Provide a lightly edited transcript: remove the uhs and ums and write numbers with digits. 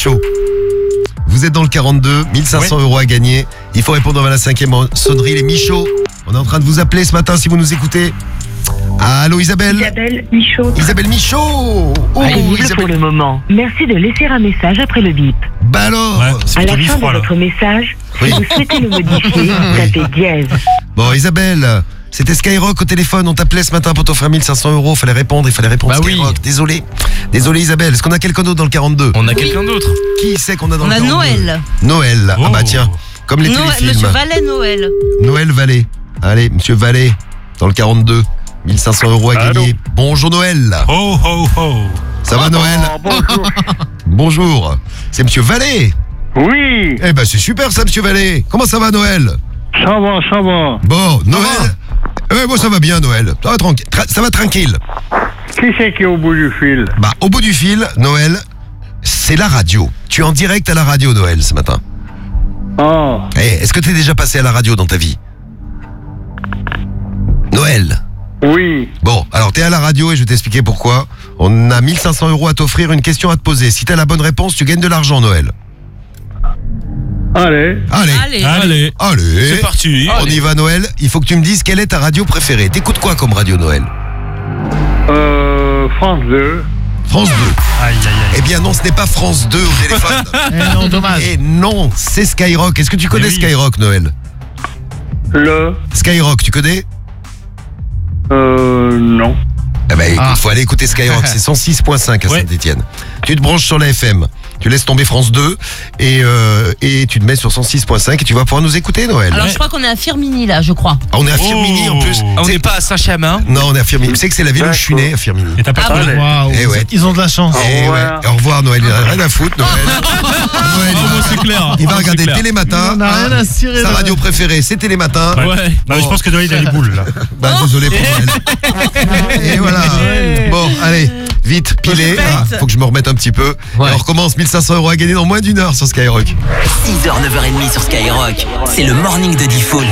Michaud. Vous êtes dans le 42, 1500 euros à gagner. Il faut répondre avant la 5e sonnerie. Les Michaud, on est en train de vous appeler ce matin si vous nous écoutez. Allô Isabelle. Isabelle Michaud. Isabelle Michaud. Pour le moment. Merci de laisser un message après le bip. Bah alors, à la fin de votre message, si vous souhaitez le modifier, tapez dièse. Bon Isabelle, c'était Skyrock au téléphone. On t'appelait ce matin pour t'offrir 1500 euros. Fallait répondre Skyrock. Désolé Isabelle. Est-ce qu'on a quelqu'un d'autre dans le 42? On a quelqu'un d'autre. Qui c'est qu'on a dans On le a 42? Noël. Ah bah tiens, comme les téléfilms. Monsieur Vallet Noël. Noël Vallet. Allez, Monsieur Vallet, dans le 42. 1500 euros à gagner. Bonjour Noël. Ho ho ho. Ça va Noël? Bonjour. Bonjour. C'est Monsieur Vallet. Oui, Eh ben c'est super ça Monsieur Vallet. Comment ça va Noël? ça va. Bon, Noël. Moi ça va bien Noël. Ça va tranquille. Ça va tranquille. Qui c'est qui est au bout du fil? Bah au bout du fil, Noël, c'est la radio. Tu es en direct à la radio Noël ce matin. Ah, Est-ce que tu es déjà passé à la radio dans ta vie? Noël. oui. Bon, alors t'es à la radio et je vais t'expliquer pourquoi. On a 1500 euros à t'offrir, une question à te poser. Si t'as la bonne réponse, tu gagnes de l'argent, Noël. Allez. Allez. C'est parti. On y va, Noël. Il faut que tu me dises quelle est ta radio préférée. T'écoutes quoi comme radio, Noël? France 2. France 2. Aïe. Eh bien non, ce n'est pas France 2 au téléphone. Non, dommage. Et non, c'est Skyrock. Est-ce que tu connais oui. Skyrock, Noël? Skyrock, tu connais? Non. Eh ben écoute, faut aller écouter Skyrock, c'est 106.5 à Saint-Étienne. Tu te branches sur la FM, tu laisses tomber France 2 et tu te mets sur 106.5 et tu vas pouvoir nous écouter, Noël. Alors je crois qu'on est à Firmini là, je crois. Ah, on est à Firmini en plus. On n'est pas à Saint-Chamin. Non, on est à Firmini. Tu sais que c'est la ville où je suis né, à Firmini. Et t'as pas Ah trouvé. bon. Eh ouais. Ils ont de la chance. Eh ouais. Au revoir, Noël. Il a rien à foutre, Noël. Noël, C'est clair. il va regarder Télématin. Sa radio préférée, c'est Télématin. Ouais. Non, je pense que Noël, il a les boules, là. Bah, désolé pour Noël. Et voilà. Bon, allez, vite, pilé. Faut que je me remette un petit peu. Et on recommence 1500 euros à gagner dans moins d'une heure sur Skyrock. 6h, 9h30 sur Skyrock. C'est le morning de Diffoul.